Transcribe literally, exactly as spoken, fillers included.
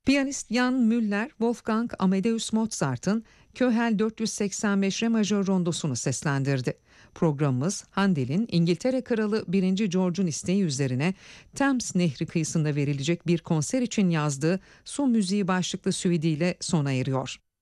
Piyanist Jan Müller, Wolfgang Amadeus Mozart'ın Köhel dört yüz seksen beş Re majör rondosunu seslendirdi. Programımız Handel'in İngiltere Kralı birinci. George'un isteği üzerine Thames Nehri kıyısında verilecek bir konser için yazdığı Su Müziği başlıklı süidiyle sona eriyor.